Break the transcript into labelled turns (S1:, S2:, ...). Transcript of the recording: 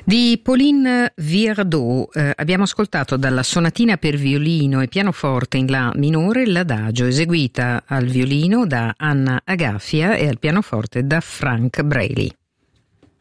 S1: Di Pauline Viardot abbiamo ascoltato dalla sonatina per violino e pianoforte in La minore l'adagio, eseguita al violino da Anna Agafia e al pianoforte da Frank Braley.